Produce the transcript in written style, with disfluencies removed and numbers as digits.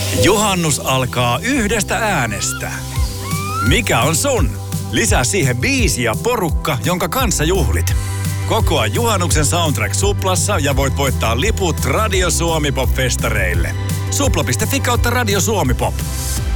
Juhannus alkaa yhdestä äänestä. Mikä on sun? Lisää siihen biisi ja porukka, jonka kanssa juhlit. Kokoa juhannuksen soundtrack Suplassa ja voit voittaa liput Radio Suomi Pop-festareille. Supla.fi/Radio Suomi Pop.